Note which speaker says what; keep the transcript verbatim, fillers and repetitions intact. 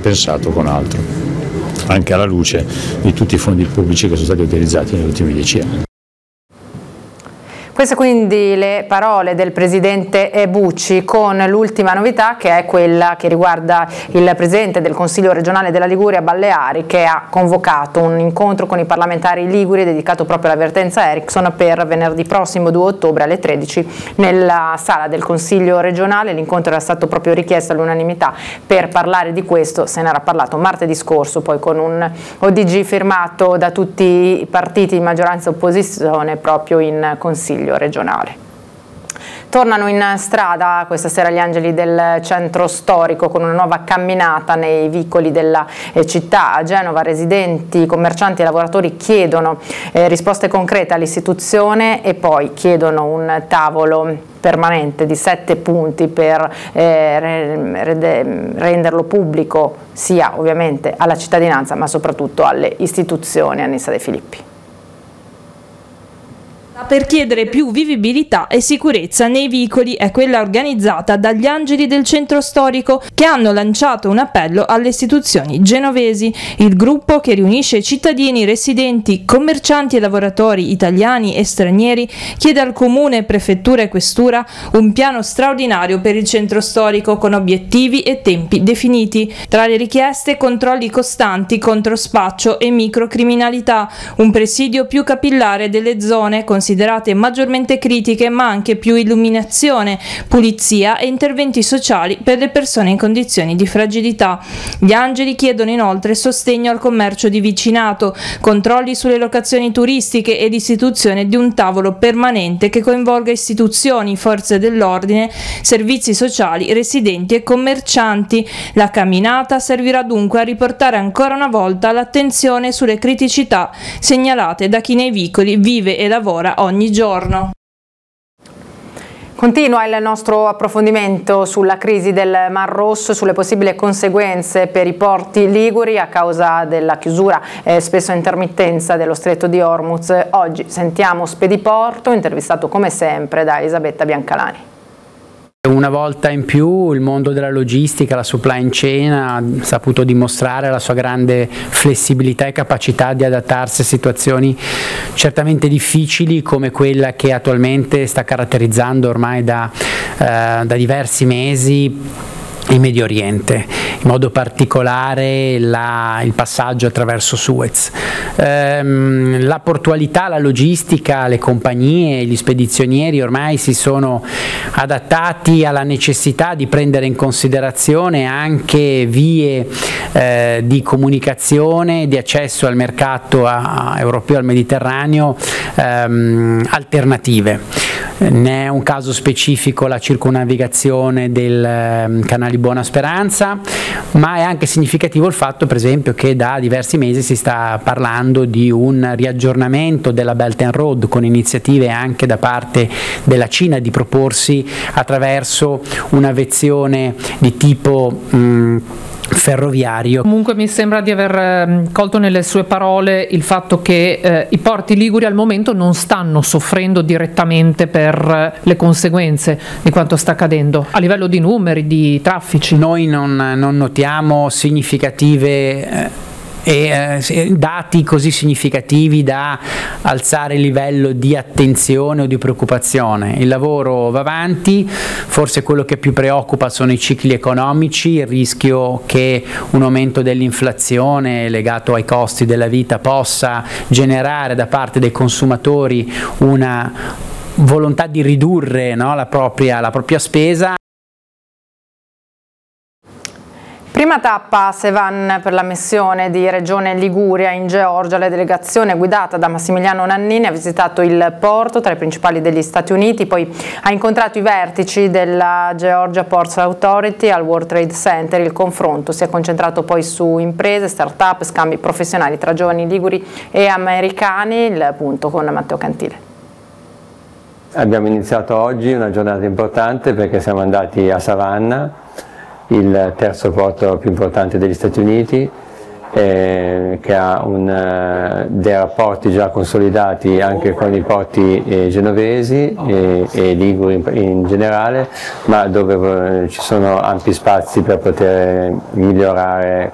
Speaker 1: compensato con altro, anche alla luce di tutti i fondi pubblici che sono stati utilizzati negli ultimi dieci anni.
Speaker 2: Queste quindi le parole del Presidente Bucci, con l'ultima novità che è quella che riguarda il Presidente del Consiglio regionale della Liguria Balleari, che ha convocato un incontro con i parlamentari liguri dedicato proprio alla vertenza Erickson per venerdì prossimo due ottobre alle tredici nella sala del Consiglio regionale. L'incontro era stato proprio richiesto all'unanimità. Per parlare di questo se ne era parlato martedì scorso, poi con un O D G firmato da tutti i partiti di maggioranza e opposizione proprio in Consiglio regionale. Tornano in strada questa sera gli angeli del centro storico con una nuova camminata nei vicoli della eh, città. A Genova residenti, commercianti e lavoratori chiedono eh, risposte concrete all'istituzione e poi chiedono un tavolo permanente di sette punti per eh, re, renderlo pubblico sia ovviamente alla cittadinanza ma soprattutto alle istituzioni. Annissa De Filippi.
Speaker 3: Per chiedere più vivibilità e sicurezza nei vicoli è quella organizzata dagli Angeli del Centro Storico, che hanno lanciato un appello alle istituzioni genovesi. Il gruppo, che riunisce cittadini, residenti, commercianti e lavoratori italiani e stranieri, chiede al Comune, Prefettura e Questura un piano straordinario per il Centro Storico con obiettivi e tempi definiti. Tra le richieste, controlli costanti contro spaccio e microcriminalità, un presidio più capillare delle zone considerate maggiormente critiche, ma anche più illuminazione, pulizia e interventi sociali per le persone in condizioni di fragilità. Gli Angeli chiedono inoltre sostegno al commercio di vicinato, controlli sulle locazioni turistiche e l'istituzione di un tavolo permanente che coinvolga istituzioni, forze dell'ordine, servizi sociali, residenti e commercianti. La camminata servirà dunque a riportare ancora una volta l'attenzione sulle criticità segnalate da chi nei vicoli vive e lavora ogni giorno.
Speaker 2: Continua il nostro approfondimento sulla crisi del Mar Rosso e sulle possibili conseguenze per i porti liguri a causa della chiusura eh, spesso a intermittenza dello Stretto di Hormuz. Oggi sentiamo Spediporto, intervistato come sempre da Elisabetta Biancalani.
Speaker 4: Una volta in più il mondo della logistica, la supply chain ha saputo dimostrare la sua grande flessibilità e capacità di adattarsi a situazioni certamente difficili come quella che attualmente sta caratterizzando ormai da, eh, da diversi mesi il Medio Oriente, in modo particolare la, il passaggio attraverso Suez. Ehm, la portualità, la logistica, le compagnie, gli spedizionieri ormai si sono adattati alla necessità di prendere in considerazione anche vie eh, di comunicazione, di accesso al mercato a, a europeo, al Mediterraneo, ehm, alternative. Ne è un caso specifico la circumnavigazione del eh, canale Buona Speranza, ma è anche significativo il fatto, per esempio, che da diversi mesi si sta parlando di un riaggiornamento della Belt and Road, con iniziative anche da parte della Cina di proporsi attraverso una versione di tipo mh, ferroviario.
Speaker 5: Comunque mi sembra di aver eh, colto nelle sue parole il fatto che eh, i porti liguri al momento non stanno soffrendo direttamente per eh, le conseguenze di quanto sta accadendo a livello di numeri, di traffici.
Speaker 4: Noi non, non notiamo significative eh, e eh, dati così significativi da alzare il livello di attenzione o di preoccupazione. Il lavoro va avanti, forse quello che più preoccupa sono i cicli economici, il rischio che un aumento dell'inflazione legato ai costi della vita possa generare da parte dei consumatori una volontà di ridurre, no, la propria, la propria spesa.
Speaker 2: Prima tappa a Sevan per la missione di Regione Liguria in Georgia. La delegazione guidata da Massimiliano Nannini ha visitato il porto tra i principali degli Stati Uniti, poi ha incontrato i vertici della Georgia Ports Authority al World Trade Center. Il confronto si è concentrato poi su imprese, start-up, scambi professionali tra giovani liguri e americani. Il punto con Matteo Cantile.
Speaker 6: Abbiamo iniziato oggi una giornata importante perché siamo andati a Savannah, il terzo porto più importante degli Stati Uniti, eh, che ha un, eh, dei rapporti già consolidati anche con i porti eh, genovesi e, e liguri in, in generale, ma dove eh, ci sono ampi spazi per poter migliorare